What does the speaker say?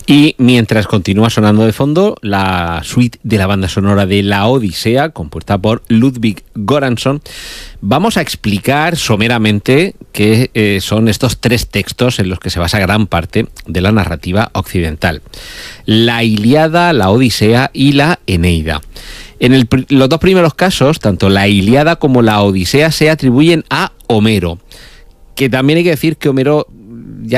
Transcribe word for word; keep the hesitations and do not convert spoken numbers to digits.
Y mientras continúa sonando de fondo la suite de la banda sonora de La Odisea, compuesta por Ludwig Göransson, vamos a explicar someramente qué eh, son estos tres textos en los que se basa gran parte de la narrativa occidental: la Ilíada, la Odisea y la Eneida. En el, los dos primeros casos, tanto la Ilíada como la Odisea se atribuyen a Homero, que también hay que decir que Homero